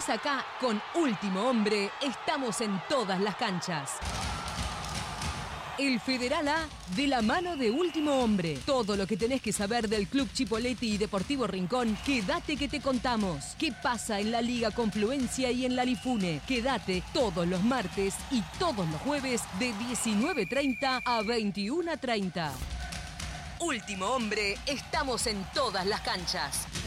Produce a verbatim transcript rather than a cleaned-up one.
estás acá con Último Hombre, estamos en todas las canchas. El Federal A de la mano de Último Hombre. Todo lo que tenés que saber del Club Chipoleti y Deportivo Rincón, quédate que te contamos. ¿Qué pasa en la Liga Confluencia y en la Lifune? Quédate todos los martes y todos los jueves de diecinueve treinta a veintiuno treinta. Último Hombre, estamos en todas las canchas.